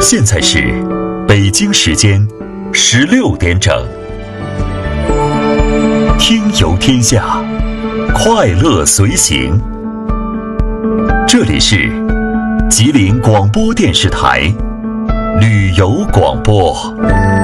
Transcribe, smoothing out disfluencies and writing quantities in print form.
现在是北京时间16点整，听游天下，快乐随行。这里是吉林广播电视台旅游广播。